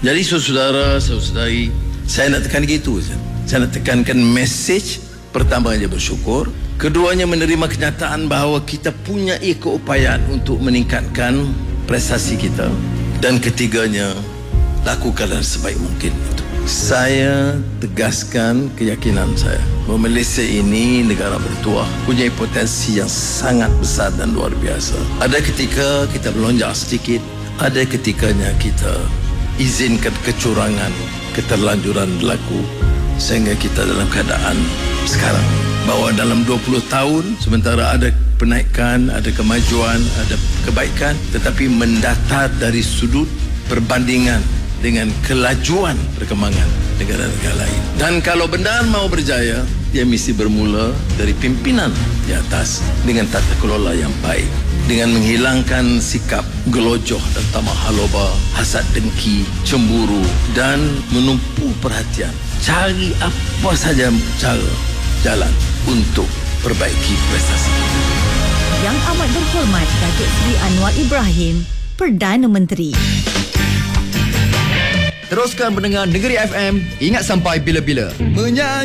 Jadi saudara-saudari, saya nak tekan gitu. Saya nak tekankan mesej pertama aja bersyukur. Keduanya menerima kenyataan bahawa kita punya keupayaan untuk meningkatkan prestasi kita. Dan ketiganya, lakukanlah sebaik mungkin itu. Saya tegaskan keyakinan saya bahawa Malaysia ini negara bertuah, punya potensi yang sangat besar dan luar biasa. Ada ketika kita melonjak sedikit, ada ketikanya kita izinkan kecurangan, keterlanjuran berlaku, sehingga kita dalam keadaan sekarang bahawa dalam 20 tahun sementara ada penaikan, ada kemajuan, ada kebaikan, tetapi mendatar dari sudut perbandingan dengan kelajuan perkembangan negara-negara lain. Dan kalau benar mau berjaya, dia mesti bermula dari pimpinan di atas dengan tata kelola yang baik, dengan menghilangkan sikap gelojoh dan tamah haloba, hasad dengki, cemburu, dan menumpu perhatian. Cari apa saja cara, jalan untuk perbaiki prestasi. Yang amat berhormat Datuk Seri Anwar Ibrahim, Perdana Menteri. Teruskan mendengar Negeri FM, ingat sampai bila-bila.